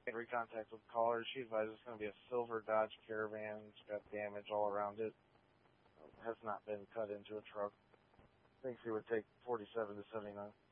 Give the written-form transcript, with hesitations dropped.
Every contact with the caller, she advises it's going to be a silver Dodge Caravan. It's got damage all around it. Has not been cut into a truck. Thinks it would take 47 to 79.